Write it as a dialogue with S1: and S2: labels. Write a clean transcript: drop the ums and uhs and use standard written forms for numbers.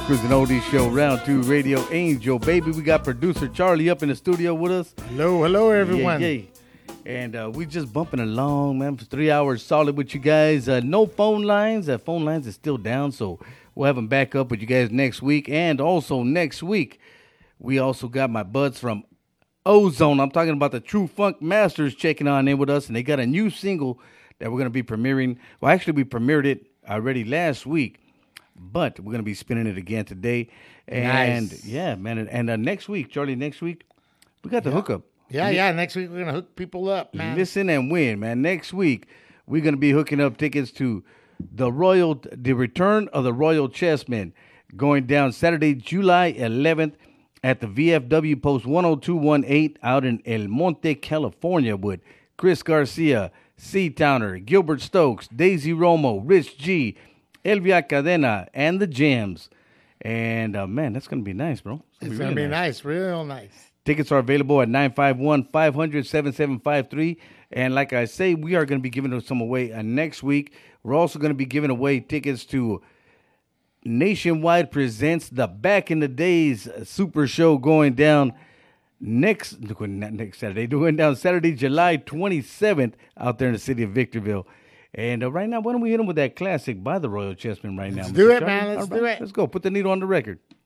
S1: Cruising Oldies Show, Round 2 Radio Angel, baby. We got producer Charlie up in the studio with us.
S2: Hello, everyone.
S1: Yeah. And we just bumping along, man, for 3 hours solid with you guys. No phone lines. Phone lines is still down, so we'll have them back up with you guys next week. And also next week, we also got my buds from Ozone. I'm talking about the True Funk Masters checking on in with us, and they got a new single that we're going to be premiering. Well, actually, we premiered it already last week, but we're going to be spinning it again today. And
S2: nice.
S1: Yeah, man. And next week, Charlie, we got the hookup.
S2: Yeah. Next week, we're going to hook people up, man.
S1: Listen and win, man. Next week, we're going to be hooking up tickets to the Return of the Royal Chessmen, going down Saturday, July 11th at the VFW Post 10218 out in El Monte, California, with Chris Garcia, C-Towner, Gilbert Stokes, Daisy Romo, Rich G, Elvia Cadena, and the Jams. And, man, that's going to be nice, bro.
S2: It's going to be nice, real nice.
S1: Tickets are available at 951-500-7753. And like I say, we are going to be giving some away next week. We're also going to be giving away tickets to Nationwide Presents the Back in the Days Super Show going down going down Saturday, July 27th out there in the city of Victorville. And right now, why don't we hit them with that classic by the Royal Chessmen right now?
S2: Let's do it, man. Let's do it.
S1: Let's go. Put the needle on the record.